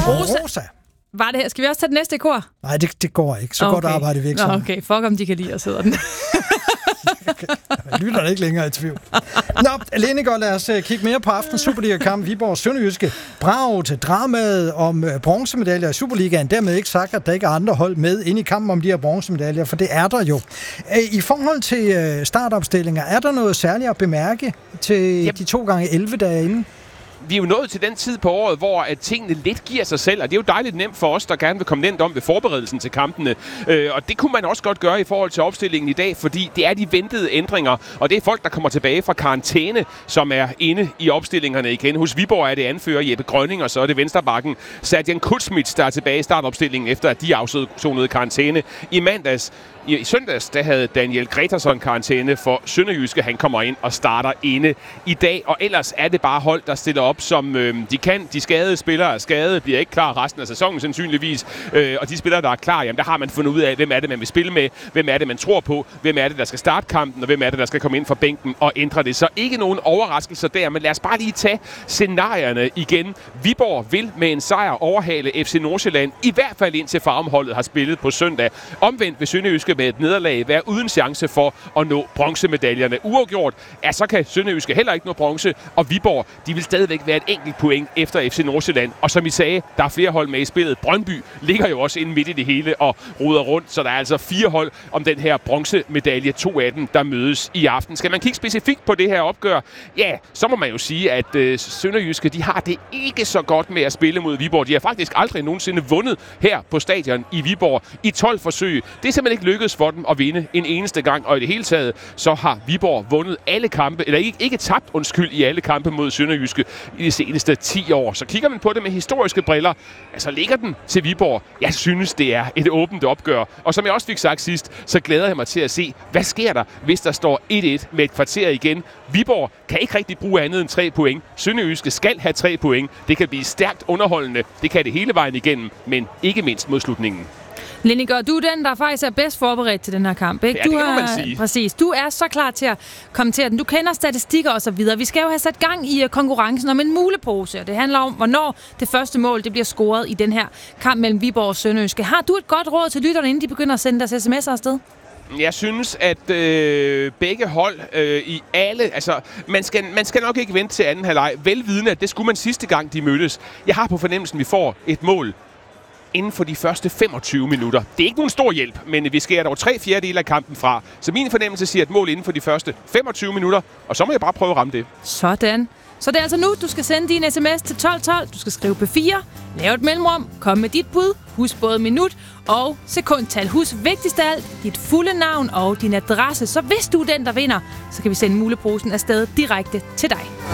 Rosa. Var det her? Skal vi også tage det næste i kor? Nej, det går ikke. Så godt arbejde vi ikke sammen. Okay, fuck om de kan lide os, hedder den. Okay. Jeg lytter ikke længere i tvivl. Nå, Lenegård, lad os kigge mere på aftens Superliga-kamp. Viborg Sønderjyske. Bravo til dramaet om bronzemedaljer i Superligaen. Dermed ikke sagt, at der ikke er andre hold med ind i kampen om de her bronzemedaljer, for det er der jo. I forhold til startopstillinger, er der noget særligt at bemærke til de 2x11 derinde? Vi er jo nået til den tid på året, hvor at tingene lidt giver sig selv, og det er jo dejligt nemt for os, der gerne vil komme nemt om ved forberedelsen til kampene. Og det kunne man også godt gøre i forhold til opstillingen i dag, fordi det er de ventede ændringer, og det er folk, der kommer tilbage fra karantæne, som er inde i opstillingerne igen. Hos Viborg er det anfører Jeppe Grønning, og så er det venstrebakken Serjan Kutsmits, der er tilbage i startopstillingen, efter at de afsonede karantæne i mandags. I søndags, der havde Daniel Gretarsson karantæne for Sønderjyske. Han kommer ind og starter inde i dag. Og ellers er det bare hold, der stiller op, som de kan. De skadede spillere er skadede, bliver ikke klar resten af sæsonen sandsynligvis. Og de spillere, der er klar, jamen der har man fundet ud af, hvem er det, man vil spille med. Hvem er det, man tror på. Hvem er det, der skal starte kampen. Og hvem er det, der skal komme ind fra bænken og ændre det. Så ikke nogen overraskelser der. Men lad os bare lige tage scenarierne igen. Viborg vil med en sejr overhale FC Nordsjælland. I hvert fald indtil Farumholdet har spillet på søndag. Omvendt ved Sønderjyske med et nederlag være uden chance for at nå bronzemedaljerne. Uafgjort, ja, så kan Sønderjyske heller ikke nå bronze, og Viborg, de vil stadigvæk være et enkelt point efter FC Nordsjælland. Og som I sagde, der er flere hold med i spillet. Brøndby ligger jo også inde midt i det hele og ruder rundt, så der er altså 4 hold om den her bronzemedalje, 2 af dem, der mødes i aften. Skal man kigge specifikt på det her opgør, ja, så må man jo sige, at Sønderjyske, de har det ikke så godt med at spille mod Viborg. De har faktisk aldrig nogensinde vundet her på stadion i Viborg i 12 forsøg. Det er simpelthen ikke lykkedes for dem at vinde en eneste gang, og i det hele taget, så har Viborg vundet alle kampe, eller ikke tabt, i alle kampe mod Sønderjyske i de seneste 10 år. Så kigger man på det med historiske briller, altså ligger den til Viborg. Jeg synes, det er et åbent opgør. Og som jeg også fik sagt sidst, så glæder jeg mig til at se, hvad sker der, hvis der står 1-1 med et kvarter igen. Viborg kan ikke rigtig bruge andet end 3 point. Sønderjyske skal have 3 point. Det kan blive stærkt underholdende. Det kan det hele vejen igennem, men ikke mindst mod slutningen. Lenegård, du er den, der faktisk er bedst forberedt til den her kamp, ikke? Ja, det kan man sige. Præcis. Du er så klar til at kommentere den. Du kender statistikker og så videre. Vi skal jo have sat gang i konkurrencen om en mulepose, og det handler om, hvornår det første mål det bliver scoret i den her kamp mellem Viborg og Sønderjyske. Har du et godt råd til lytterne, inden de begynder at sende deres sms'er afsted? Jeg synes, at begge hold i alle... Altså, man skal nok ikke vente til anden halvleg. Velvidende, at det skulle man sidste gang, de mødtes. Jeg har på fornemmelsen, at vi får et mål inden for de første 25 minutter. Det er ikke nogen stor hjælp, men vi skærer dog 3/4 af kampen fra. Så min fornemmelse siger et mål inden for de første 25 minutter, og så må jeg bare prøve at ramme det. Sådan. Så det er altså nu, du skal sende din sms til 1212. Du skal skrive P4, lave et mellemrum, kom med dit bud, husk både minut og sekundtal. Husk vigtigst af alt, dit fulde navn og din adresse. Så hvis du er den, der vinder, så kan vi sende muleposen afsted direkte til dig.